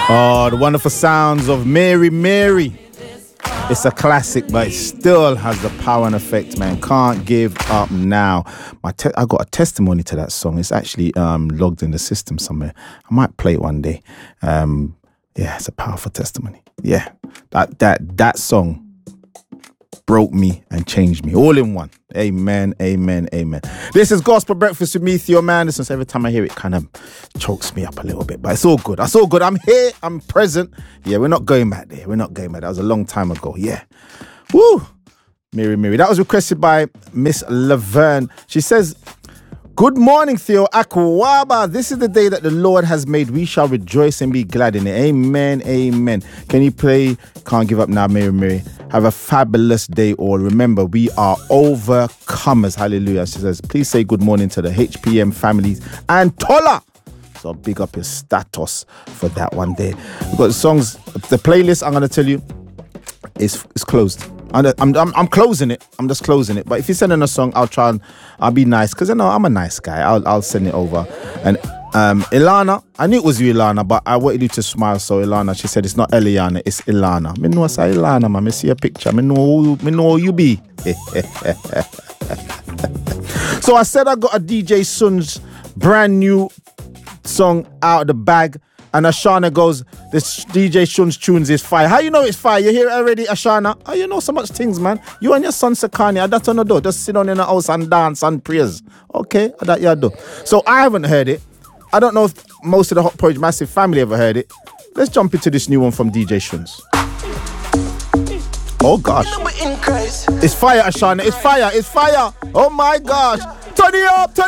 Oh, the wonderful sounds of Mary Mary. It's a classic, but it still has the power and effect, man. Can't give up now. I got a testimony to that song. It's actually logged in the system somewhere. I might play it one day. Yeah, it's a powerful testimony. Yeah, that song broke me and changed me all in one. Amen, amen, amen. This is Gospel Breakfast with me, Theo Manderson. Every time I hear it, kind of chokes me up a little bit, but it's all good. That's all good. I'm here. I'm present. Yeah, we're not going back there. We're not going back. That was a long time ago. Yeah. Woo. Mary, Mary. That was requested by Miss Laverne. She says, good morning, Theo. Akwaba. This is the day that the Lord has made. We shall rejoice and be glad in it. Amen, amen. Can you play Can't Give Up Now, Mary, Mary? Have a fabulous day all. Remember, we are overcomers. Hallelujah. She says, please say good morning to the HPM families and Tola. So big up your status for that one day. We've got the songs. The playlist, I'm going to tell you, is closed. I'm closing it. I'm just closing it. But if you're sending a song, I'll be nice, because I'm a nice guy. I'll send it over. And Ilana, I knew it was you, Ilana, but I wanted you to smile. So Ilana, she said it's not Eliana, it's Ilana. Me know say Ilana, man. Me see a picture. Me know who you be. So I said I got a DJ Sun's brand new song out of the bag. And Ashana goes, this DJ Shun's tunes is fire. How you know it's fire? You hear it already, Ashana? Oh, you know so much things, man. You and your son Sakani, that's on the door. Just sit down in the house and dance and praise. Okay, that you do. So I haven't heard it. I don't know if most of the Hot Porridge Massive family ever heard it. Let's jump into this new one from DJ Shun's. Oh gosh. It's fire, Ashana. It's fire. It's fire. Oh my gosh. Turn it up.